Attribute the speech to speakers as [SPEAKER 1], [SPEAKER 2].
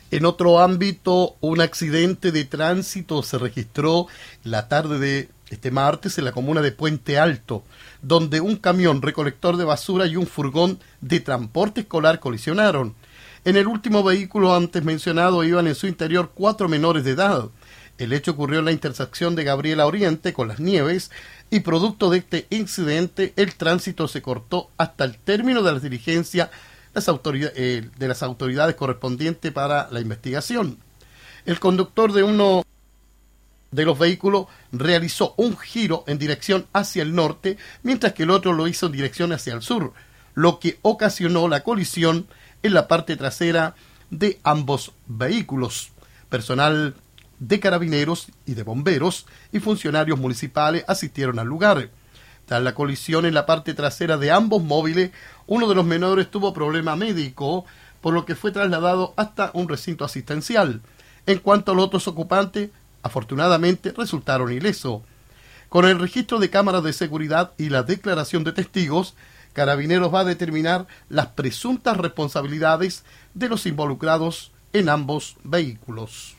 [SPEAKER 1] En otro ámbito, un accidente de tránsito se registró la tarde de este martes en la comuna de Puente Alto, donde un camión recolector de basura y un furgón de transporte escolar colisionaron. En el último vehículo antes mencionado iban en su interior 4 menores de edad. El hecho ocurrió en la intersección de Gabriela Oriente con Las Nieves y producto de este incidente el tránsito se cortó hasta el término de las diligencias de las autoridades correspondientes para la investigación. El conductor de uno de los vehículos realizó un giro en dirección hacia el norte, mientras que el otro lo hizo en dirección hacia el sur, lo que ocasionó la colisión en la parte trasera de ambos vehículos. Personal de carabineros y de bomberos y funcionarios municipales asistieron al lugar. Tras la colisión en la parte trasera de ambos móviles, uno de los menores tuvo problema médico, por lo que fue trasladado hasta un recinto asistencial. En cuanto a los otros ocupantes, afortunadamente resultaron ilesos. Con el registro de cámaras de seguridad y la declaración de testigos, Carabineros va a determinar las presuntas responsabilidades de los involucrados en ambos vehículos.